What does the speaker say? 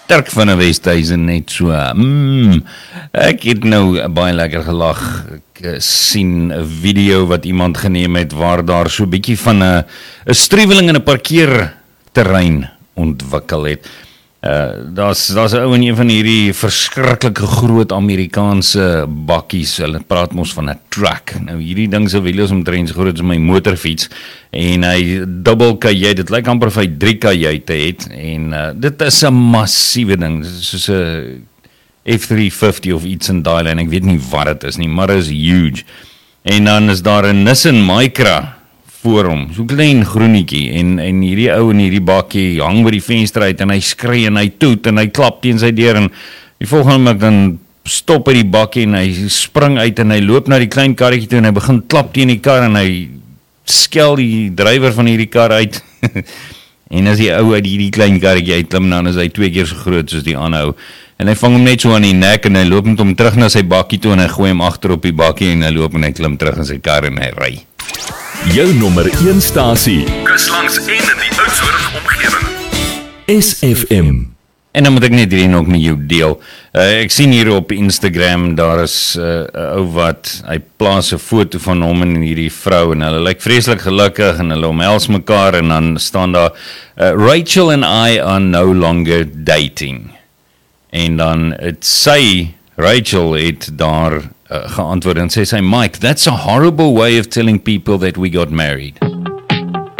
Dirk van der Westhuizen net so. Ek het nou baie lekker gelag. Ek sien 'n video wat iemand geneem het waar daar so 'n bietjie van 'n struweling in 'n parkeerterrein ontwikkel het. Daar's 'n ou in een van hierdie verskriklike groot Amerikaanse bakkies. Hulle praat mos van 'n truck. Nou hierdie ding se wiele is omtrent so groot as my motorfiets en hy dubbel kajuit. Dit lyk amper of hy 3 kajuite het en dit is 'n massiewe ding. Dit is soos 'n F350 of iets in daai lyn. Ek weet nie wat dit is nie, maar dit is huge. En dan is daar 'n Nissan Micra voor hom, so klein groenetjie en hierdie ou in hierdie bakkie hang by die venster uit en hy skree en hy toet en hy klap teen sy deur en die volgende oomblik dan stop hy die bakkie en hy spring uit en hy loop na die klein karretjie toe en hy begin klap teen die kar en hy skel die drywer van hierdie kar uit en as die ou uit hierdie klein karretjie uitklim dan is hy 2 keer so groot soos die ander ou en hy vang hom net so aan die nek en hy loop met hom terug na sy bakkie toe en hy gooi hom agter op die bakkie en hy loop en hy klim terug in sy kar en hy ry. Jou nommer 1 stasie. Kuslangs en in die Oudtshoorn omgewing. SFM. En dan moet ek net hierdie ook met jou deel. Ek sien hier op Instagram, daar is 'n ou wat, hy plaas 'n foto van hom en hierdie vrou en hulle lyk vreeslik gelukkig en hulle omhels mekaar en dan staan daar Rachel and I are no longer dating. En dan het sy, Rachel het daar geantwoord en sê sy, Mike, that's a horrible way of telling people that we got married.